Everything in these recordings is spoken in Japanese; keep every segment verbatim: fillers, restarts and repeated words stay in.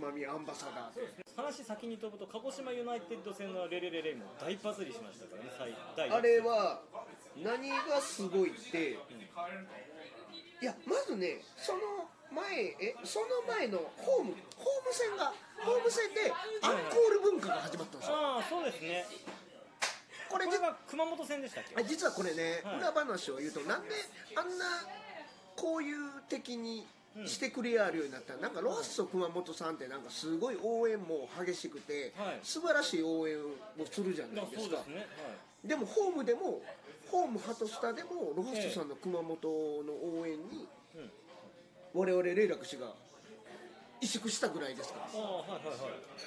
まみアンバサダーで、 話先に飛ぶと鹿児島ユナイテッド戦のレレレレも大バズりしましたからね。最あれは何がすごいって、うん、いやまずねその前えその前のホームホーム戦がホーム戦でアンコール文化が始まったんですよ。 ああそうですね。これが熊本戦でしたっけ。 実はこれね、はい、裏話を言うとなんであんなこういう敵にしてくれやるようになったら、なんかロアッソ熊本さんってなんかすごい応援も激しくて、はい、素晴らしい応援をするじゃないですか。そうですね、はい、でもホームでもホームハトスタでもロアッソさんの熊本の応援に我々霊楽師が萎縮したぐらいですから。あ、はいはいはい、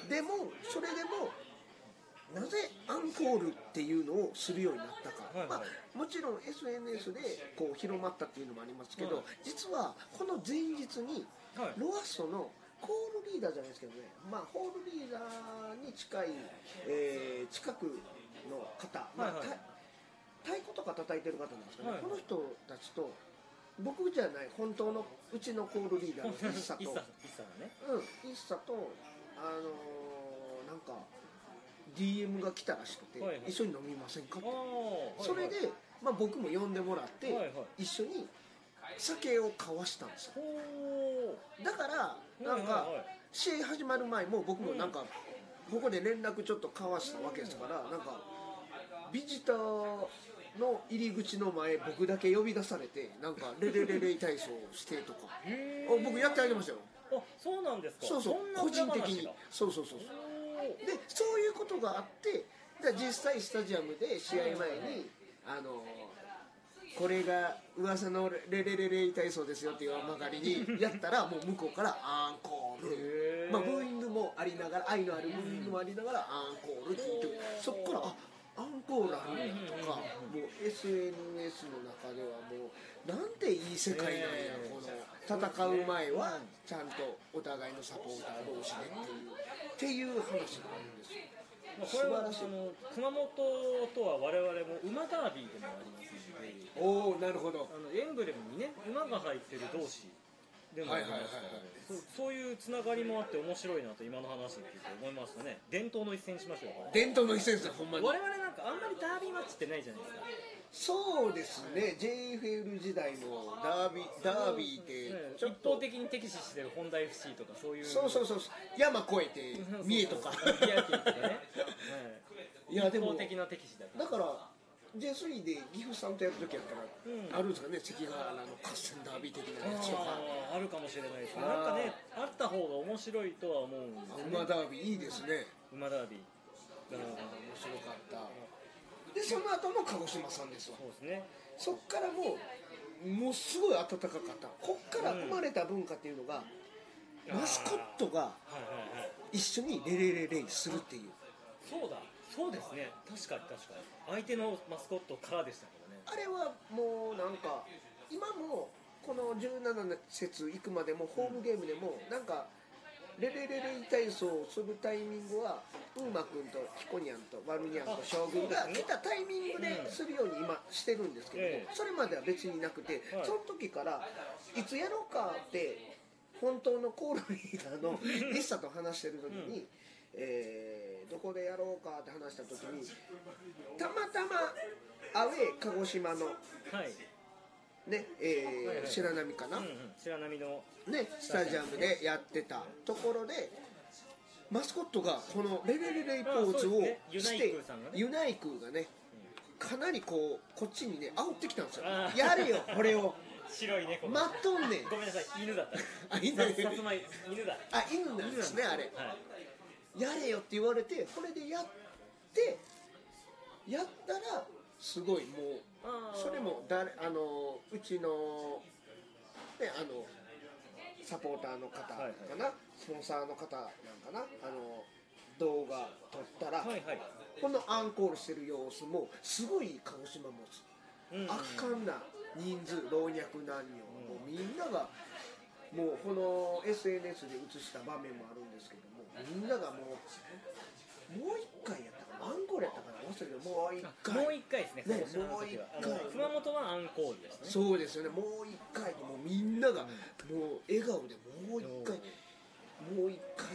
でもそれでもなぜアンコールっていうのをするようになったか、はいはい、まあ、もちろん エスエヌエス でこう広まったっていうのもありますけど、はい、実はこの前日にロアッソのコールリーダーじゃないですけどね、まあ、ホールリーダーに近い、えー、近くの方、まあはいはい、太鼓とか叩いてる方なんですかね、はいはい、この人たちと僕じゃない本当のうちのコールリーダーのイッサとイッサね、うん、イッサとあのー、なんかディーエム が来たらしくて、はいはい、一緒に飲みませんかって、はいはい、それで、まあ、僕も呼んでもらって、はいはい、一緒に酒を交わしたんですよ。だからなんか試合始まる前も僕もなんかここで連絡ちょっと交わしたわけですから、なんかビジターの入り口の前僕だけ呼び出されてなんかレレレレイ体操してとか僕やってあげましたよ。 あ、そうなんですか。 そうそう、個人的にそうそうそうそうで、そういうことがあって実際スタジアムで試合前にあのこれが噂のレレレレイ体操ですよっていう曲がりにやったらもう向こうからアンコール、まあ、ブーイングもありながら愛のあるブーイングもありながらアンコールって言ってそこからあアンコールあるんだとかもう エスエヌエス の中ではもうなんていい世界なんやこの戦う前はちゃんとお互いのサポーター同士でっていうっていう話があるんですよ。 これはあの熊本とは我々も馬ダービーでもありますので、 おおなるほど、 あのエンブレムにね馬が入ってる同士でもありますから、そうそういうつながりもあって面白いなと今の話聞いて思いましたね。伝統の一戦しましょうか。 伝統の一戦ですよほんまに。 我々なんかあんまりダービーマッチってないじゃないですか。 そうですね ジェイエフエル 時代のダービーダービーってちょっと一方的に敵視してるホンダ エフシー とかそういうそうそうそう山越えて三重とか宮城とかねいやでも一方的な敵視だからだから ジェイスリー で岐阜さんとやるときやったら、うん、あるんですかね関ヶ原の合戦ダービー的なやつとかあ, あるかもしれないですね。なんかねあった方が面白いとは思うんですよね。 馬ダービーいいですね。 馬ダービー面白かったでその後の鹿児島さんですわ。 そうですね。 そっからもうもうすごい温かかった。こっから生まれた文化っていうのが、うん、マスコットが一緒にレレレレイするっていう。 そうだそうですね。確かに確かに相手のマスコットからでしたけどね。 あれはもうなんか今もこのじゅうなな節行くまでもホームゲームでもなんかレレレレイ体操をするタイミングはウーマくんとヒコニャンとワルニャンと将軍が来たタイミングでするように今してるんですけども、それまでは別になくてその時からいつやろうかって本当のコールリーダーのイッサと話してる時にえー、どこでやろうかって話した時にたまたまアウェー鹿児島の、はいねえーはいはい、白波かな、うんうん、 白波の、 ね、スタジアムでやってたところでマスコットがこのレレレレイポーズをしてユナイクーがねかなりこうこっちにね煽ってきたんですよ。やれよこれを白い猫待っとんねん。 ごめんなさい犬だったあ犬ださつまい犬だあ犬なんですねあれ、はい、やれよって言われてこれでやってやったらすごいもうそれも誰あのうちのねあのサポーターの方かな、はいはい、スポンサーの方なんかなあの動画撮ったら、はいはい、このアンコールしてる様子もすごい鹿児島も圧巻な人数老若男女、もうみんながもうこの エスエヌエス で映した場面もあるんですけどもみんながもうもう一回やったかなアンコールやったかな忘れたけどもう一回もう一回ですね。ねもう一回熊本はアンコールでしたね。 そうですよね。もう一回もうみんながもう笑顔でもう一回もう一回